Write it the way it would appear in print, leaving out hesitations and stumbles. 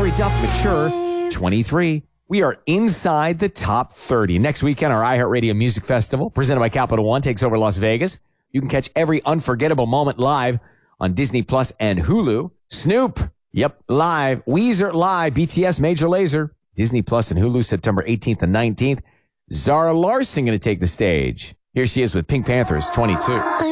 Hilary Duff, Mature, 23. We are inside the top 30. Next weekend, our iHeartRadio Music Festival, presented by Capital One, takes over Las Vegas. You can catch every unforgettable moment live on Disney Plus and Hulu. Snoop, yep, live. Weezer, live. BTS, Major Lazer. Disney Plus and Hulu, September 18th and 19th. Zara Larsson going to take the stage. Here she is with Pink Panthers, 22.